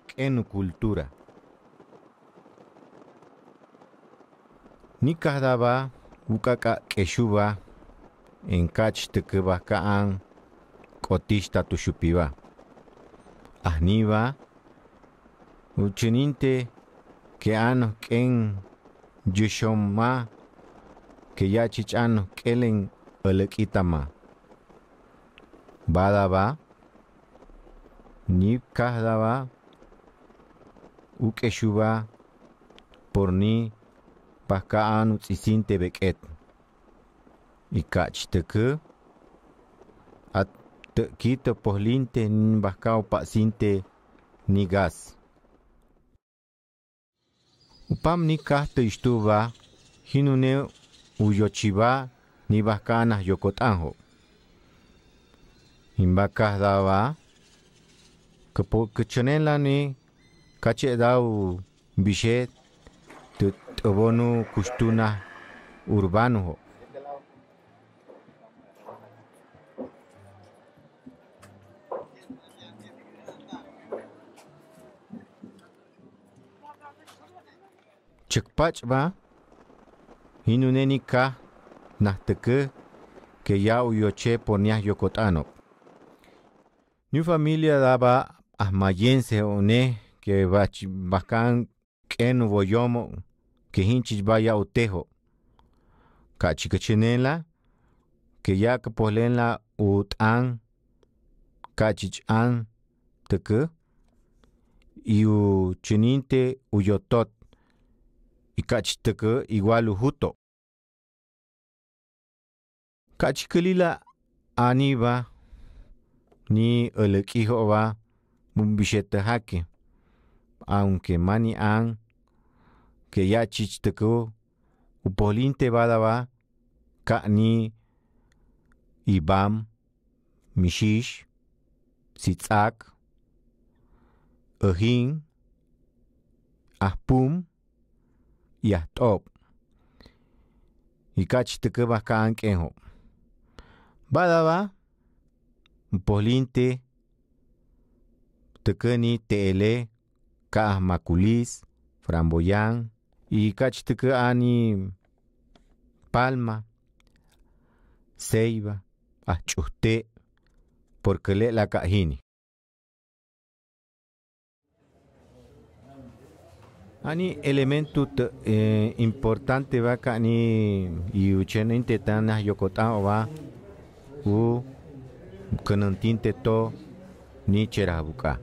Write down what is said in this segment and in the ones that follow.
en cultura. Ni kahdaba ukaka keshuba en kach tekeba kaan kotista tushupiba. Ahniba uchininte que ano ken yishoma que ya chichano kelen elekitama. Badaba ni kahdaba ukeshuba por ni paskaan utsisinte beket. Ikach teke at kita pohlinte ni baskao pasinte ni gas. Upam ni kahte istuba hinune uyochiba ni baskana yokotanjo. Imbakah daba kechenela ni kache dau bishet tebonu kustuna urbano. Chekpach ba hinuneni ka nahteke que ya uyoche ponias yokotano. New familia daba ahmayense one que bakan ken boyomo que hinchich vaya utejo. Kachikachenela que ya que polenla utan kachichan teke y u cheninte uyotot y kachiteke igual ujuto. Kachikelila aniba ni elekijo va bumbishete hake aunque mani an que ya chichteko upoliente badaba ka ni ibam mishish sitzak ahin ahpum y ahtop y kachichteke baka ankenjo badaba polinte tekeni tele ka maculis framboyan y kachteke ani palma ceiba achuste porque le la cajini ani elemento importante va ni y ucheninte tana yokota va u kanantinte to ni cherabuka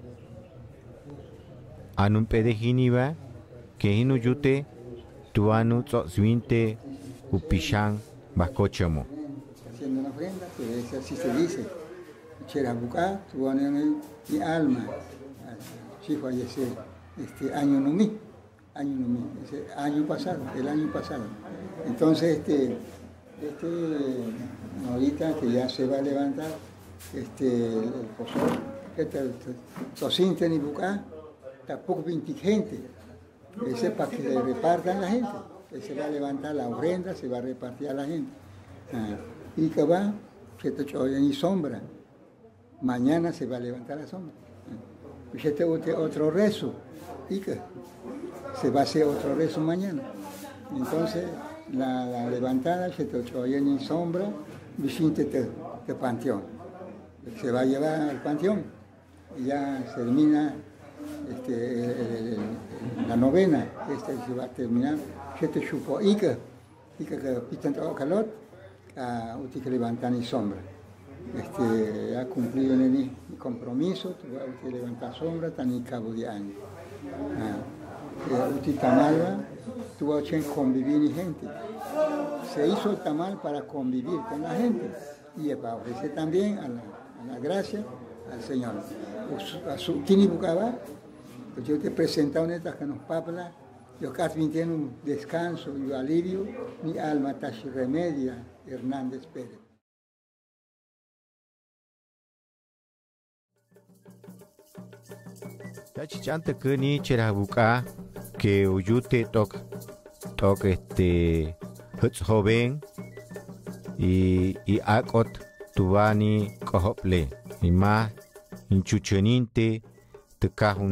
anun pedejini va que hinu yute tuanu swinte upishan bakochamo. Haciendo una ofrenda, que así se dice. Cherabuka, tuanu mi alma. Sí falleció año numí, año pasado, el año pasado. Entonces ahorita que ya se va a levantar el pozol, Sosinte ni Bucá, tampoco 20 gente. Ese es para que le repartan la gente. Se va a levantar la ofrenda, se va a repartir a la gente. Y que va, se te echó en sombra. Mañana se va a levantar la sombra. Y se te otro rezo. Y que se va a hacer otro rezo mañana. Entonces, la levantada se te echó en sombra, visite de panteón. Se va a llevar al panteón. Y ya se termina la novena, se va a terminar. Se te chupó y que pitan todo calor, usted que levantan y sombra. Ha cumplido mi compromiso, usted levantar sombra, tan y cabo de año. Usted tamal, tuvo que convivir con gente. Se hizo el tamal para convivir con la gente y para ofrecer también a la gracia al Señor. A su tini bucaba, yo te presentaba en estas que nos papla, yo casi tiene un descanso y alivio, mi alma tashi remedia, Hernández Pérez. Chante que ni cherabuka que uyute tok joven y akot tubani kohople y más inchucheninte te